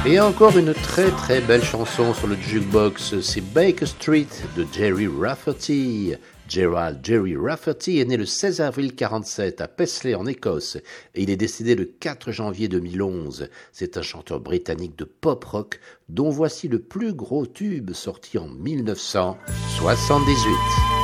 Et encore une très très belle chanson sur le jukebox, c'est Baker Street de Jerry Rafferty. Gerald Jerry Rafferty est né le 16 avril 1947 à Paisley en Écosse et il est décédé le 4 janvier 2011. C'est un chanteur britannique de pop-rock dont voici le plus gros tube sorti en 1978.